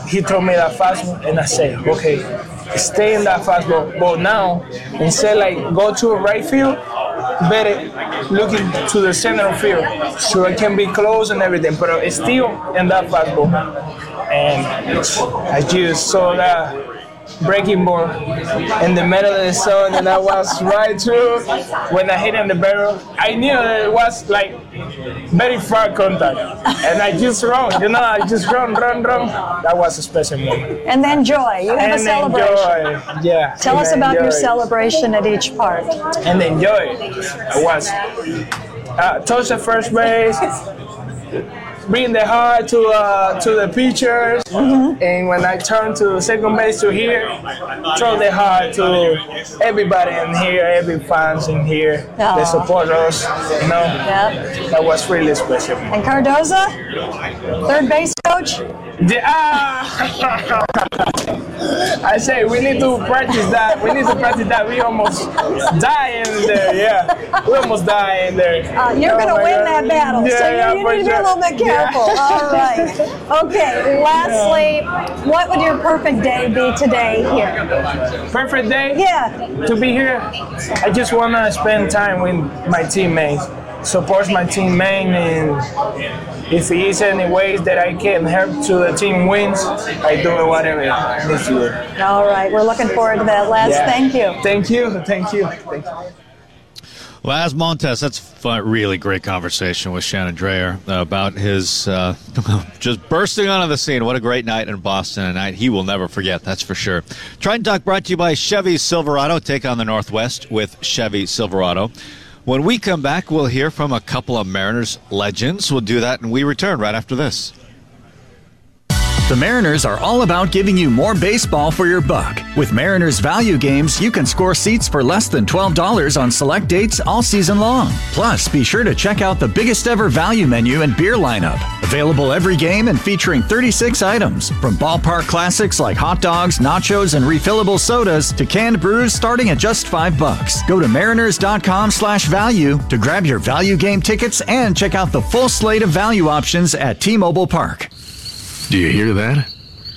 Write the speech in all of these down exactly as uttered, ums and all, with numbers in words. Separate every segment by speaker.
Speaker 1: he told me that fastball, and I said, okay, stay in that fastball. But now, instead like go to right field, better looking to the center of field, so it can be close and everything. But it's still in that fastball, and I just saw that breaking ball in the middle of the zone, and I was right through. When I hit in the barrel, I knew that it was like very far contact, and I just run, you know, I just run, run, run. That was a special moment.
Speaker 2: And then enjoy. You have
Speaker 1: and
Speaker 2: a celebration.
Speaker 1: Enjoy. Yeah.
Speaker 2: Tell us about
Speaker 1: enjoy.
Speaker 2: your celebration at each part.
Speaker 1: And enjoy. I was uh, touch the first base. Bring the heart to uh, to the pitchers, mm-hmm. and when I turn to second base to here, throw the heart to everybody in here, every fans in here,
Speaker 2: Aww.
Speaker 1: the supporters, you know.
Speaker 2: Yep.
Speaker 1: That was really special.
Speaker 2: And Cardoza, third base coach?
Speaker 1: The, ah! I say we need to practice that. We need to practice that. We almost die in there. Yeah, we almost die in there.
Speaker 2: Uh, you're
Speaker 1: oh
Speaker 2: going to win God. that battle,
Speaker 1: yeah,
Speaker 2: so you,
Speaker 1: yeah,
Speaker 2: you need to be
Speaker 1: sure.
Speaker 2: a little bit careful. Yeah. All right. Okay. Lastly, yeah. what would your perfect day be today here?
Speaker 1: Perfect day?
Speaker 2: Yeah.
Speaker 1: To be here, I just want to spend time with my teammates. Support my teammate, and if he is any ways that I can help to the team wins, I do it whatever this year.
Speaker 2: All right, we're looking forward to that. Les,
Speaker 1: yeah.
Speaker 2: thank you.
Speaker 1: Thank you, thank you, thank you.
Speaker 3: Laz Montes, that's a fun, really great conversation with Shannon Drayer about his uh, just bursting onto the scene. What a great night in Boston, a night he will never forget, that's for sure. Triton Talk brought to you by Chevy Silverado. Take on the Northwest with Chevy Silverado. When we come back, we'll hear from a couple of Mariners legends. We'll do that, and we return right after this.
Speaker 4: The Mariners are all about giving you more baseball for your buck. With Mariners Value Games, you can score seats for less than twelve dollars on select dates all season long. Plus, be sure to check out the biggest ever value menu and beer lineup. Available every game and featuring thirty-six items, from ballpark classics like hot dogs, nachos, and refillable sodas to canned brews starting at just five bucks. Go to mariners.com slash value to grab your value game tickets and check out the full slate of value options at T-Mobile Park.
Speaker 5: Do you hear that?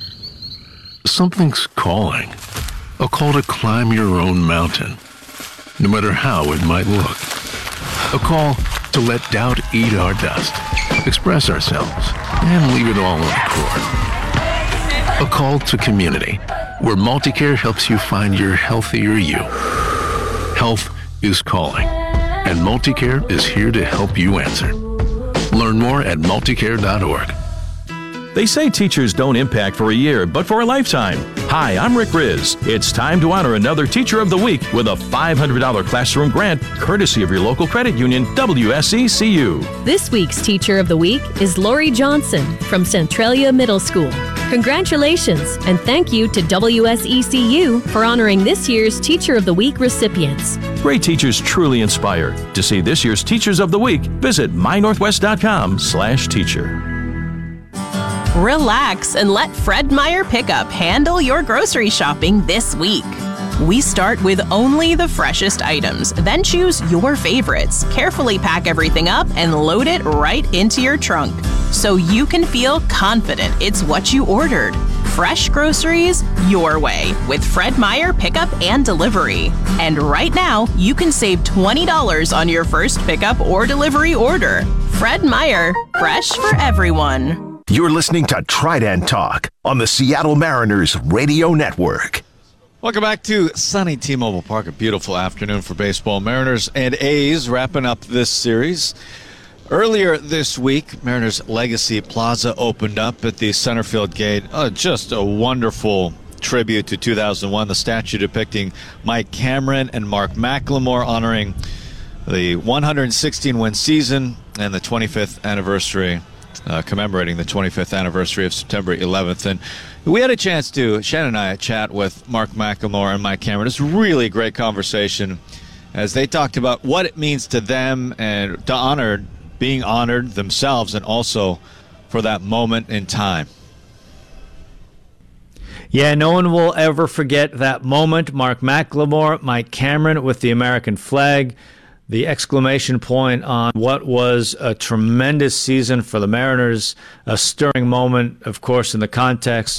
Speaker 5: Something's calling. A call to climb your own mountain, no matter how it might look. A call to let doubt eat our dust, express ourselves, and leave it all on the court. A call to community, where MultiCare helps you find your healthier you. Health is calling, and MultiCare is here to help you answer. Learn more at multicare dot org.
Speaker 6: They say teachers don't impact for a year, but for a lifetime. Hi, I'm Rick Riz. It's time to honor another Teacher of the Week with a five hundred dollars classroom grant, courtesy of your local credit union, W S E C U.
Speaker 7: This week's Teacher of the Week is Lori Johnson from Centralia Middle School. Congratulations, and thank you to W S E C U for honoring this year's Teacher of the Week recipients.
Speaker 6: Great teachers truly inspire. To see this year's Teachers of the Week, visit my northwest dot com slash teacher.
Speaker 8: Relax and let Fred Meyer Pickup handle your grocery shopping this week. We start with only the freshest items, then choose your favorites, carefully pack everything up, and load it right into your trunk so you can feel confident it's what you ordered. Fresh groceries your way with Fred Meyer Pickup and Delivery. And right now, you can save twenty dollars on your first pickup or delivery order. Fred Meyer, fresh for everyone.
Speaker 9: You're listening to Triton Talk on the Seattle Mariners Radio Network.
Speaker 3: Welcome back to sunny T-Mobile Park. A beautiful afternoon for baseball. Mariners and A's wrapping up this series. Earlier this week, Mariners Legacy Plaza opened up at the center field gate. Oh, just a wonderful tribute to two thousand one. The statue depicting Mike Cameron and Mark McLemore, honoring the one hundred sixteen win season and the twenty-fifth anniversary. Uh, commemorating the twenty-fifth anniversary of September eleventh. And we had a chance to, Shannon and I, chat with Mark McLemore and Mike Cameron. It's really a great conversation as they talked about what it means to them and to honor, being honored themselves, and also for that moment in time.
Speaker 10: Yeah, no one will ever forget that moment. Mark McLemore, Mike Cameron with the American flag, the exclamation point on what was a tremendous season for the Mariners, a stirring moment, of course, in the context